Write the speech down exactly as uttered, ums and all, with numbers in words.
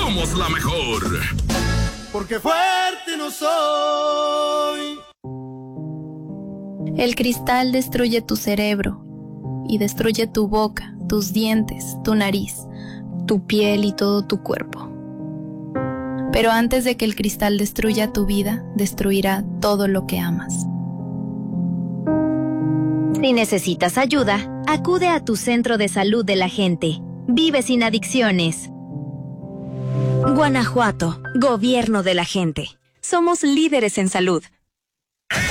somos la mejor. Porque fuerte no soy. El cristal destruye tu cerebro y destruye tu boca, tus dientes, tu nariz, tu piel y todo tu cuerpo. Pero antes de que el cristal destruya tu vida, destruirá todo lo que amas. Si necesitas ayuda, acude a tu centro de salud de la gente. Vive sin adicciones. Guanajuato, Gobierno de la gente. Somos líderes en salud.